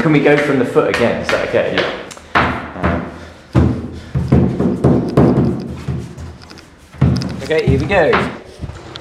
Can we go from the foot again? Is that okay? Yeah. Okay, here we go.